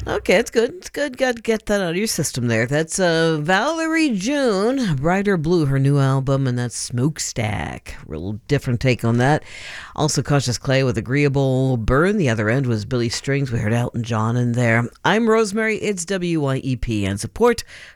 Okay, it's good. It's good. Got to get that out of your system there. That's Valerie June, Brighter Blue, her new album, and that's Smokestack. Real different take on that. Also, Cautious Clay with Agreeable Burn. The other end was Billy Strings. We heard Elton John in there. I'm Rosemary. It's WYEP, and support